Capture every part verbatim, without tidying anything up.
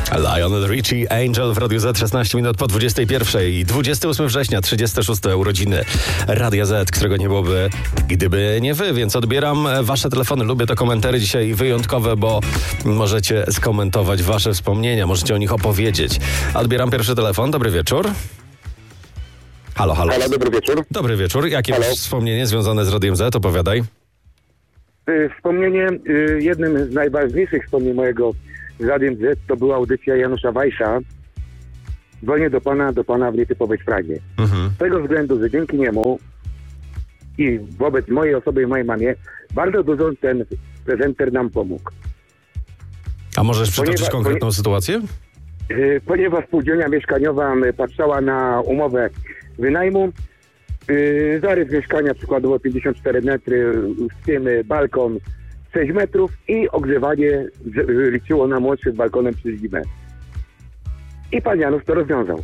Lionel Richie, Angel w Radiu Z, szesnaście minut po dwudziestej pierwszej. dwudziestego ósmego września, trzydzieste szóste urodziny Radia Z, którego nie byłoby, gdyby nie wy, więc odbieram wasze telefony. Lubię te komentarze dzisiaj wyjątkowe, bo możecie skomentować wasze wspomnienia, możecie o nich opowiedzieć. Odbieram pierwszy telefon. Dobry wieczór. Halo, halo. Halo, dobry wieczór. Dobry wieczór. Jakie Halo. masz wspomnienie związane z Radiem Z? Opowiadaj. Y, Wspomnienie, y, jednym z najważniejszych wspomnień mojego z Radiem Z to była audycja Janusza Wajsza. Dzwonię do pana, do pana w nietypowej sprawie. Mhm. Z tego względu, że dzięki niemu i wobec mojej osoby i mojej mamie bardzo dużo ten prezenter nam pomógł. A możesz przytoczyć Ponieważ- konkretną ponie- sytuację? Y, Ponieważ spółdzielnia mieszkaniowa y, patrzała na umowę wynajmu, y, zarys mieszkania przykładowo pięćdziesiąt cztery metry, w tym y, balkon sześć metrów i ogrzewanie z- y, liczyło na młodszym balkonem trzydzieści metrów. I pan Janusz to rozwiązał.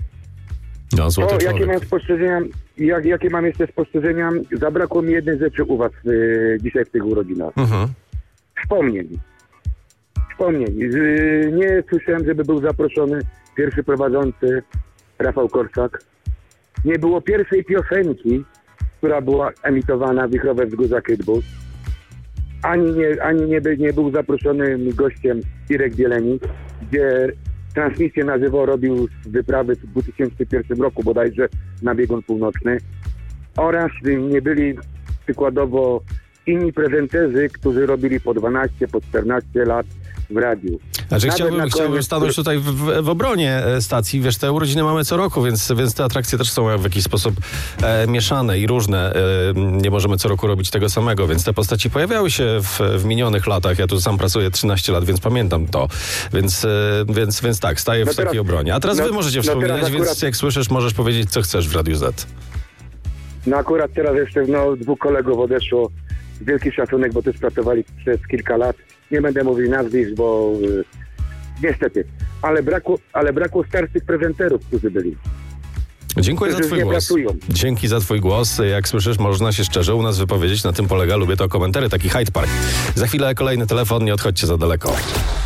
No, złoty To jakie człowiek. mam spostrzeżenia, jak, jakie mam jeszcze spostrzeżenia, zabrakło mi jednej rzeczy u was y, dzisiaj w tych urodzinach. Mhm. Wspomnień. Wspomnień. Y, nie słyszałem, żeby był zaproszony pierwszy prowadzący Rafał Korczak. Nie było pierwszej piosenki, która była emitowana w Wichrowe Wzgórza Kydbus. Ani nie, ani nie, by, nie był zaproszony gościem Irek Bielenik, gdzie transmisję na żywo robił z wyprawy w dwa tysiące pierwszym roku bodajże na biegun północny. Oraz nie byli przykładowo inni prezenterzy, którzy robili po dwanaście, po czternaście lat w radiu. Znaczy Nawet chciałbym, na chciałbym koniec- stanąć tutaj w, w, w obronie e, stacji. Wiesz, te urodziny mamy co roku, więc, więc te atrakcje też są w jakiś sposób e, mieszane i różne. E, nie możemy co roku robić tego samego, więc te postaci pojawiały się w, w minionych latach. Ja tu sam pracuję trzynaście lat, więc pamiętam to. Więc, e, więc, więc tak, staję w No teraz- takiej obronie. A teraz no- wy możecie no wspominać, teraz więc akurat- jak słyszysz, możesz powiedzieć, co chcesz w Radiu Z. No akurat teraz jeszcze no, dwóch kolegów odeszło. Wielki szacunek, bo też pracowali przez kilka lat. Nie będę mówił nazwisk, bo y, niestety. Ale brakło, ale brakło starszych prezenterów, którzy byli. Dziękuję za Którzy twój nie głos. pracują. Dzięki za twój głos. Jak słyszysz, można się szczerze u nas wypowiedzieć. Na tym polega, lubię to komentary, taki Hyde Park. Za chwilę kolejny telefon, nie odchodźcie za daleko.